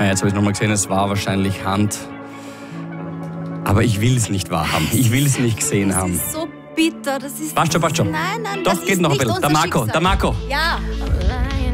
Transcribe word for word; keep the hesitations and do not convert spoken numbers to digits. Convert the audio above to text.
Ja, jetzt habe ich nochmal gesehen, es war wahrscheinlich Hand. Aber ich will es nicht wahrhaben. Ich will es nicht gesehen das haben. Ist so bitter. Das ist Passt schon, passt schon. Nein, nein, Doch, das geht ist noch ein nicht bisschen. unser Der Marco, Schicksal. der Marco. Ja.